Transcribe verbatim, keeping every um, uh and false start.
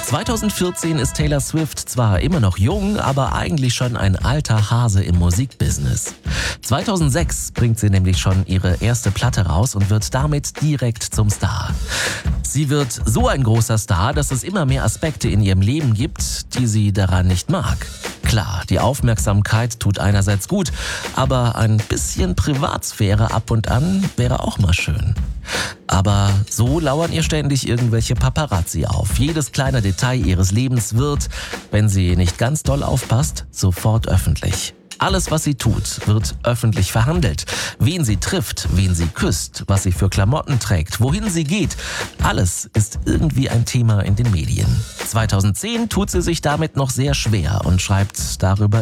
zweitausendvierzehn ist Taylor Swift zwar immer noch jung, aber eigentlich schon ein alter Hase im Musikbusiness. zweitausendsechs bringt sie nämlich schon ihre erste Platte raus und wird damit direkt zum Star. Sie wird so ein großer Star, dass es immer mehr Aspekte in ihrem Leben gibt, die sie daran nicht mag. Klar, die Aufmerksamkeit tut einerseits gut, aber ein bisschen Privatsphäre ab und an wäre auch mal schön. Aber so lauern ihr ständig irgendwelche Paparazzi auf. Jedes kleine Detail ihres Lebens wird, wenn sie nicht ganz doll aufpasst, sofort öffentlich. Alles, was sie tut, wird öffentlich verhandelt. Wen sie trifft, wen sie küsst, was sie für Klamotten trägt, wohin sie geht. Alles ist irgendwie ein Thema in den Medien. zweitausendzehn tut sie sich damit noch sehr schwer und schreibt darüber